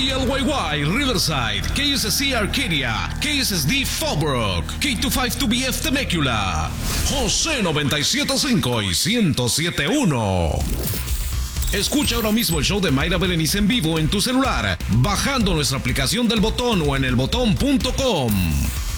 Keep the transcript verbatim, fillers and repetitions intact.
K L Y Y Riverside, K S S C Arcadia, K S S D Fallbrook, K veinticinco dos B F Temecula, José noventa y siete punto cinco y ciento siete punto uno. Escucha ahora mismo el show de Mayra Berenice en vivo en tu celular, bajando nuestra aplicación del Botón o en el botón punto com.